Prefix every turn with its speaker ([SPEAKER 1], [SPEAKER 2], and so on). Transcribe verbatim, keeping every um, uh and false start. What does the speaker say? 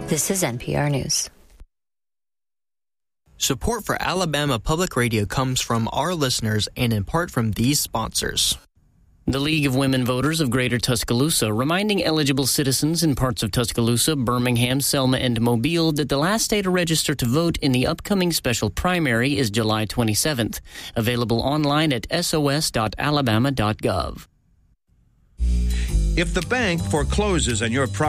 [SPEAKER 1] This is N P R News.
[SPEAKER 2] Support for Alabama Public Radio comes from our listeners and in part from these sponsors.
[SPEAKER 3] The League of Women Voters of Greater Tuscaloosa reminding eligible citizens in parts of Tuscaloosa, Birmingham, Selma, and Mobile that the last day to register to vote in the upcoming special primary is July twenty-seventh. Available online at s o s dot alabama dot gov.
[SPEAKER 4] If the bank forecloses on your property,